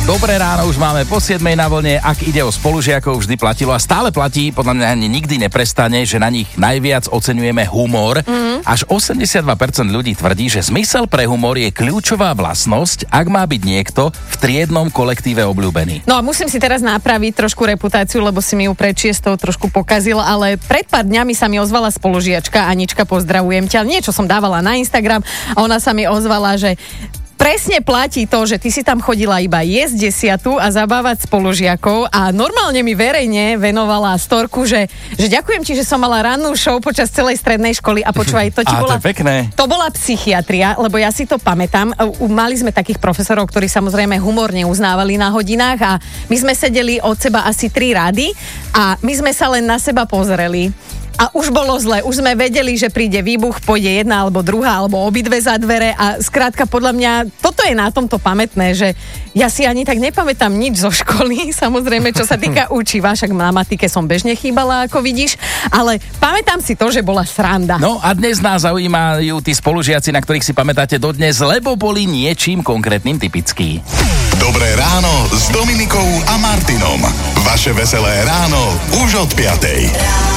Dobré ráno, už máme po 7 na vlne. Ak ide o spolužiakov, vždy platilo a stále platí, podľa mňa nikdy neprestane, že na nich najviac oceňujeme humor. Až 82% ľudí tvrdí, že zmysel pre humor je kľúčová vlastnosť, ak má byť niekto v triednom kolektíve obľúbený. No a musím si teraz napraviť trošku reputáciu, lebo si mi ju pred 6 trošku pokazil, ale pred pár dňami sa mi ozvala spolužiačka, Anička, pozdravujem ťa. Niečo som dávala na Instagram a ona sa mi ozvala, že presne platí to, že ty si tam chodila iba jesť desiatu a zabávať spolužiakov a normálne mi verejne venovala storku, že ďakujem ti, že som mala rannú show počas celej strednej školy a počúvaj, to ti bola... To je pekné. To bola psychiatria, lebo ja si to pamätám. Mali sme takých profesorov, ktorí samozrejme humor neuznávali na hodinách a my sme sedeli od seba asi 3 rady a my sme sa len na seba pozreli. A už bolo zle, už sme vedeli, že príde výbuch, pôjde jedna alebo druhá, alebo obidve za dvere a skrátka podľa mňa, toto je na tomto pamätné, že ja si ani tak nepamätám nič zo školy, samozrejme, čo sa týka učiva, však na matike som bežne chýbala, ako vidíš, ale pamätám si to, že bola sranda. No a dnes nás zaujímajú tí spolužiaci, na ktorých si pamätáte dodnes, lebo boli niečím konkrétnym typickí. Dobré ráno s Dominikou a Martinom. Vaše veselé ráno už od 5.